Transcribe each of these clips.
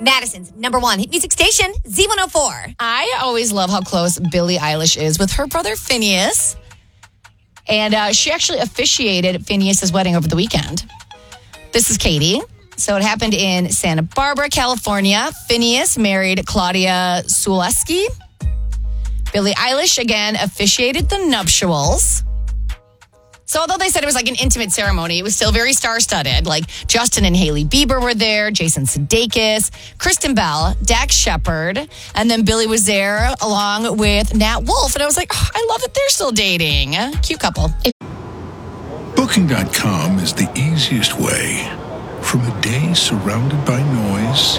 Madison's number one hit music station, Z104. I always love how close Billie Eilish is with her brother Phineas. And she actually officiated Phineas's wedding over the weekend. This is Katie. So it happened in Santa Barbara, California. Phineas married Claudia Sulewski. Billie Eilish, again, officiated the nuptials. So although they said it was like an intimate ceremony, it was still very star-studded. Like Justin and Hailey Bieber were there, Jason Sudeikis, Kristen Bell, Dax Shepard, and then Billie was there along with Nat Wolff. And I was like, oh, I love that they're still dating. Cute couple. Booking.com is the easiest way from a day surrounded by noise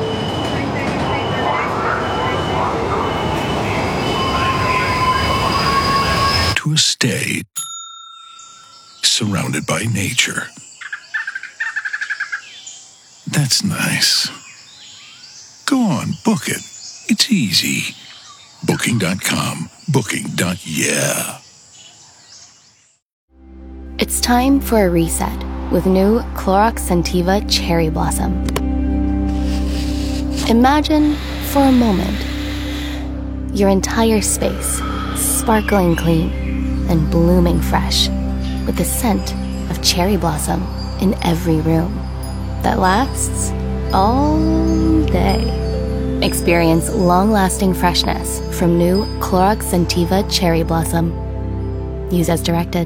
to a stay surrounded by nature. That's nice. Go on, book it. It's easy. Booking.com. Booking.yeah. It's time for a reset with new Clorox Scentiva Cherry Blossom. Imagine, for a moment, your entire space sparkling clean and blooming fresh with the scent of cherry blossom in every room that lasts all day. Experience long-lasting freshness from new Clorox Scentiva Cherry Blossom. Use as directed.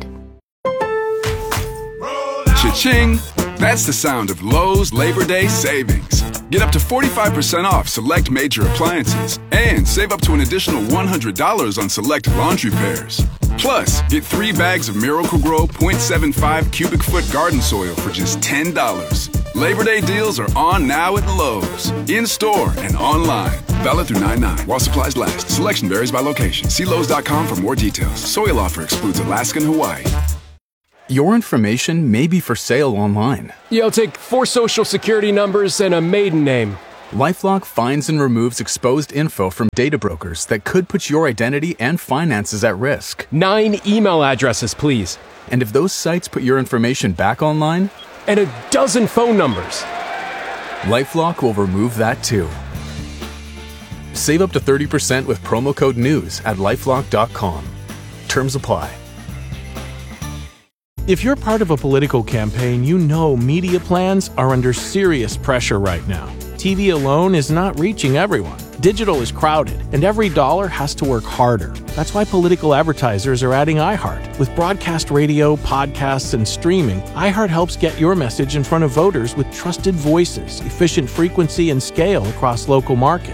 Cha-ching! That's the sound of Lowe's Labor Day savings. Get up to 45% off select major appliances and save up to an additional $100 on select laundry pairs. Plus, get 3 bags of Miracle-Gro 0.75 cubic foot garden soil for just $10. Labor Day deals are on now at Lowe's. In-store and online. Valid through 9/9 while supplies last. Selection varies by location. See Lowe's.com for more details. Soil offer excludes Alaska and Hawaii. Your information may be for sale online. Yeah, I'll take 4 social security numbers and a maiden name. LifeLock finds and removes exposed info from data brokers that could put your identity and finances at risk. 9 email addresses, please. And if those sites put your information back online? And a dozen phone numbers. LifeLock will remove that too. Save up to 30% with promo code NEWS at LifeLock.com. Terms apply. If you're part of a political campaign, you know media plans are under serious pressure right now. TV alone is not reaching everyone. Digital is crowded, and every dollar has to work harder. That's why political advertisers are adding iHeart. With broadcast radio, podcasts, and streaming, iHeart helps get your message in front of voters with trusted voices, efficient frequency, and scale across local markets.